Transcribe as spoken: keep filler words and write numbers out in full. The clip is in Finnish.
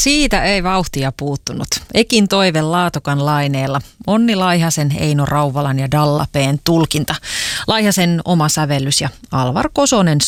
Siitä ei vauhtia puuttunut. Ekin toive Laatokan laineella. Onni Laihasen, Eino Rauvalan ja Dalla P:n tulkinta. Laihasen oma sävellys ja Alvar Kosonen